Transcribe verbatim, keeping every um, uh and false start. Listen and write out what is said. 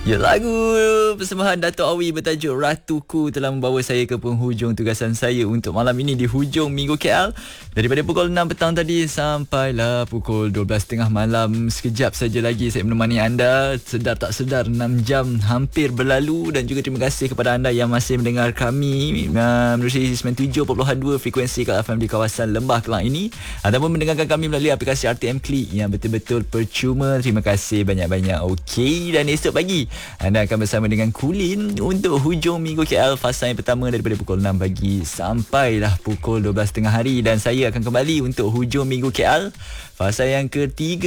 Ya, lagu persembahan Dato' Awi bertajuk Ratuku telah membawa saya ke penghujung tugasan saya untuk malam ini di hujung Minggu K L. Daripada pukul enam petang tadi sampailah pukul dua belas tiga puluh malam. Sekejap saja lagi saya menemani anda. Sedar tak sedar enam jam hampir berlalu. Dan juga terima kasih kepada anda yang masih mendengar kami uh, menerusi sembilan puluh tujuh perpuluhan dua frekuensi K L F M di kawasan Lembah Kelang ini, ataupun mendengarkan kami melalui aplikasi R T M Klik yang betul-betul percuma. Terima kasih banyak-banyak. Okey, dan esok pagi anda akan bersama dengan Kulin untuk hujung Minggu K L, fasa yang pertama daripada pukul enam pagi sampailah pukul dua belas tengah hari. Dan saya akan kembali untuk hujung Minggu K L, fasa yang ketiga